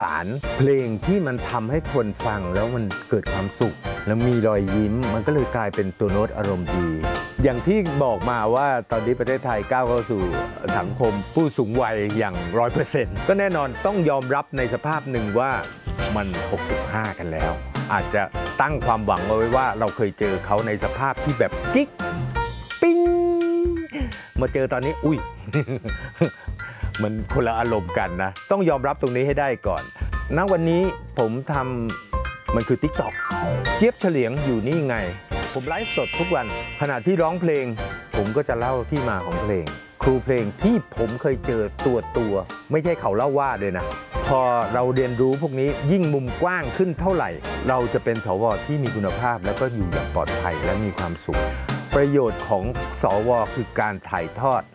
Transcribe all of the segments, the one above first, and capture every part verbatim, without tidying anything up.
อ่านเพลงที่มันทำให้คนฟังแล้วมันเกิดความสุขแล้วมีรอยยิ้มมันก็เลยกลายเป็นตัวโน้ตอารมณ์ดีอย่างที่บอกมาว่าตอนนี้ประเทศไทยก้าวเข้าสู่สังคมผู้สูงวัยอย่างร้อยเปอร์เซ็นต์ก็แน่นอนต้องยอมรับในสภาพหนึ่งว่ามันหกสิบห้ากันแล้วอาจจะตั้งความหวังเอาไว้ว่าเราเคยเจอเขาในสภาพที่แบบกิ๊กปิ้งมาเจอตอนนี้อุ้ย มันคนละอารมณ์กันนะต้องยอมรับตรงนี้ให้ได้ก่อนณวันนี้ผมทำมันคือ ติ๊กต็อก เจี๊ยบเฉลียงอยู่นี่ไงผมไลฟ์สดทุกวันขณะที่ร้องเพลงผมก็จะเล่าที่มาของเพลงครูเพลงที่ผมเคยเจอตัวตัวไม่ใช่เขาเล่าว่าเลยนะพอเราเรียนรู้พวกนี้ยิ่งมุมกว้างขึ้นเท่าไหร่เราจะเป็นสวที่มีคุณภาพแล้วก็อยู่อย่างปลอดภัยและมีความสุขประโยชน์ของสวคือการถ่ายทอด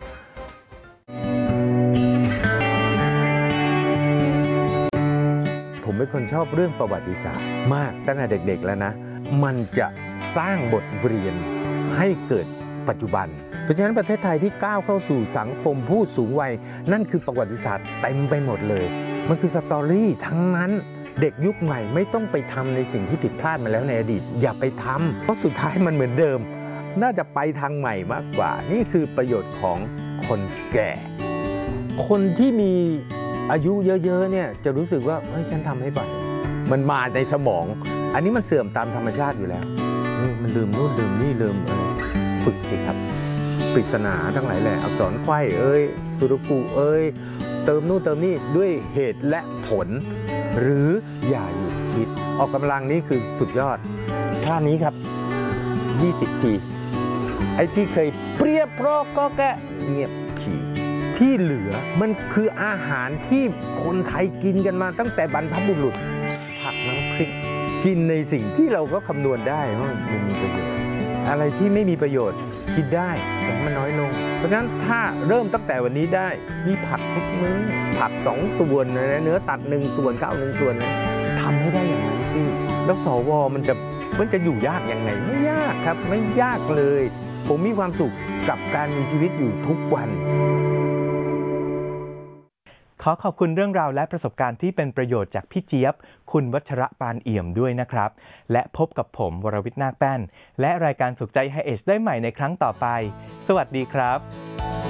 ผมเป็นคนชอบเรื่องประวัติศาสตร์มากตั้งแต่เด็กๆแล้วนะมันจะสร้างบทเรียนให้เกิดปัจจุบันเพราะฉะนั้นประเทศไทยที่ก้าวเข้าสู่สังคมผู้สูงวัยนั่นคือประวัติศาสตร์เต็มไปหมดเลยมันคือสตอรี่ทั้งนั้นเด็กยุคใหม่ไม่ต้องไปทำในสิ่งที่ผิดพลาดมาแล้วในอดีตอย่าไปทำเพราะสุดท้ายมันเหมือนเดิมน่าจะไปทางใหม่มากกว่านี่คือประโยชน์ของคนแก่คนที่มีอายุเยอะๆเนี่ยจะรู้สึกว่าเฮ้ยฉันทำให้บ่อยมันมาในสมองอันนี้มันเสื่อมตามธรรมชาติอยู่แล้วมันลืมนู่นลืมนี่ลืมอะไรฝึกสิครับปริศนาทั้งหลายแหละอักษรไขว้เอ้ยสุดกุเอ้ยเติมนู่นเติมนี่ด้วยเหตุและผลหรืออย่าหยุดคิดออกกำลังนี้คือสุดยอดท่านี้ครับยี่สิบทีไอ้ที่เคยเปรียบโปรก็แกเงียบฉี่ที่เหลือมันคืออาหารที่คนไทยกินกันมาตั้งแต่บรรพบุรุษผักน้ำพริกกินในสิ่งที่เราก็คำนวณได้ว่ามันมีประโยชน์อะไรที่ไม่มีประโยชน์กินได้แต่มันน้อยลงเพราะฉะนั้นถ้าเริ่มตั้งแต่วันนี้ได้มีผักทุกมื้อผักสองส่วนนะเนื้อสัตว์หนึ่งส่วนข้าวหนึ่งส่วนนะทำให้ได้อย่างนั้นสิแล้วสวมันจะมันจะอยู่ยากยังไงไม่ยากครับไม่ยากเลยผมมีความสุขกับการมีชีวิตอยู่ทุกวันขอขอบคุณเรื่องราวและประสบการณ์ที่เป็นประโยชน์จากพี่เจี๊ยบคุณวัชระปานเอี่ยมด้วยนะครับและพบกับผมวรวิทย์นาคแป้นและรายการสุขใจไฮเอจได้ใหม่ในครั้งต่อไปสวัสดีครับ